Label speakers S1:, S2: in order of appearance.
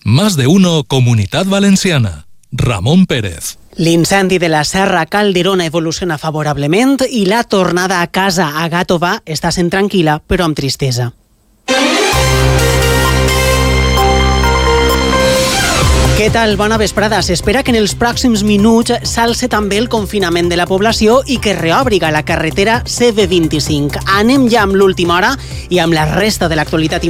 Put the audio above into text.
S1: Más de uno Comunitat Valenciana. Ramon Pérez.
S2: L'incendi de la Serra Calderona evoluciona favorablement i la tornada a casa a Gàtova està sent tranquil·la, però amb tristesa. Què tal? Bona vesprada. S'espera que en els pròxims minuts s'alce també el confinament de la població i que reòbriga la carretera CV25. Anem ja amb l'última hora i amb la resta de l'actualitat